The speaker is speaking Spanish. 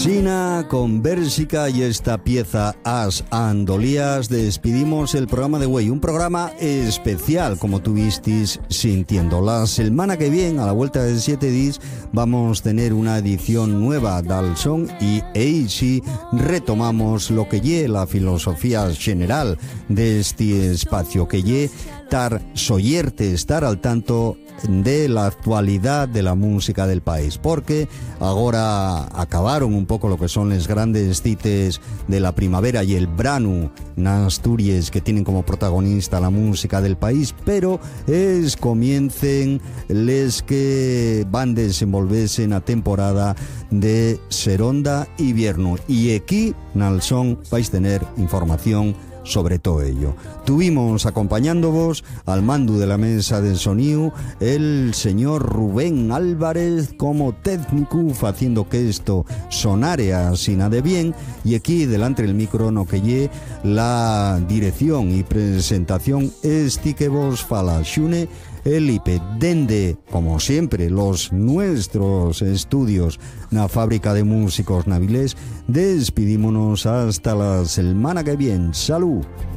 Asina, con Bélgica y esta pieza As Andolías, despedimos el programa de Güey, un programa especial, como tú visteis sintiendo. La semana que viene, a la vuelta de 7 días, vamos a tener una edición nueva del son y ahí sí retomamos lo que lle la filosofía general de este espacio, que lle estar soyerte, estar al tanto de la actualidad de la música del país, porque ahora acabaron un poco lo que son las grandes cites de la primavera y el branu en Asturias, que tienen como protagonista la música del país, pero comiencen les que van desenvolverse en la temporada de seronda invierno, y aquí en el son vais a tener información sobre todo ello. Tuvimos acompañándoos al mando de la mesa de sonido el señor Rubén Álvarez como técnico, haciendo que esto sonare así de bien, y aquí delante del micrófono que lle la dirección y presentación que vos fala Xune Elipe, dende, como siempre, los nuestros estudios na fábrica de músicos navilés. Despidímonos hasta la semana que viene. ¡Salud!